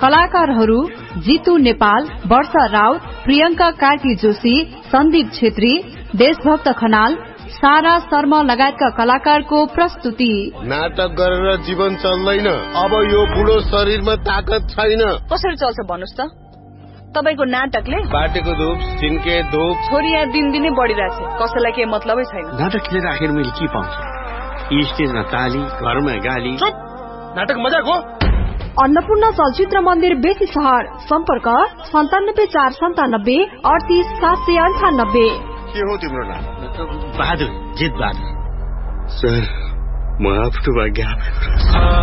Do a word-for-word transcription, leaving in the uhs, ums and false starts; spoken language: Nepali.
कलाकारहरू जितु नेपाल, वर्षा राउत, प्रियंका कार्की जोशी, सन्दीप छेत्री, देशभक्त खनाल, सारा शर्मा लगायतका कलाकारको प्रस्तुति। नाटक गरेर जीवन चल्दैन, अब यो बुढो शरीरमा ताकत छैन। कसरी चल्छ भन्नुस् त? तपाईको नाटकले बाटेको धूप सिन्के धूप छोरी यहाँ दिनदिनै बढिरहेछ, कसैलाई के मतलबै छैन। नाटक खेलेर आखिर मैले के पाउँछु? स्टेजमा ताली, घरमा गाली। चुप, नाटक मजाक हो। अन्नपूर्ण चलचित्र मन्दिर बेसी सहर, सम्पर्क सन्तानब्बे चार सन्तानब्बे अडतिस सात सय अन्ठानब्बे। के हो तिम्रो नाम? बहादुर, जित बहादुर। सर, म आफ्नो भाग्य